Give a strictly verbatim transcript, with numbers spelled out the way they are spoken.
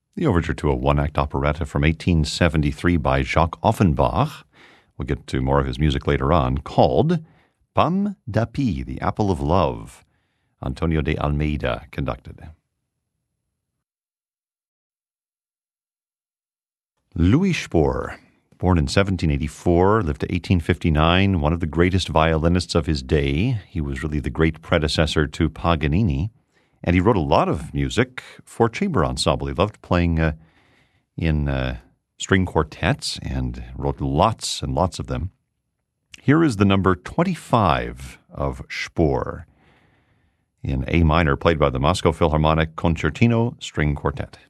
The overture to a one-act operetta from eighteen seventy-three by Jacques Offenbach. We'll get to more of his music later on, called Pomme d'Api, the Apple of Love. Antonio de Almeida conducted. Louis Spohr, born in seventeen eighty-four, lived to eighteen fifty-nine, one of the greatest violinists of his day. He was really the great predecessor to Paganini, and he wrote a lot of music for chamber ensemble. He loved playing uh, in uh, string quartets and wrote lots and lots of them. Here is the number twenty-five of Spohr in A minor, played by the Moscow Philharmonic Concertino String Quartet.